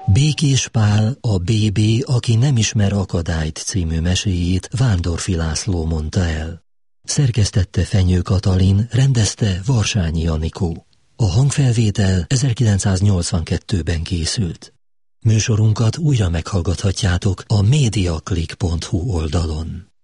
Békés Pál, a BB, aki nem ismer akadályt című meséjét Vándorfi László mondta el. Szerkesztette Fenyő Katalin, rendezte Varsányi Anikó. A hangfelvétel 1982-ben készült. Műsorunkat újra meghallgathatjátok a mediaclick.hu oldalon.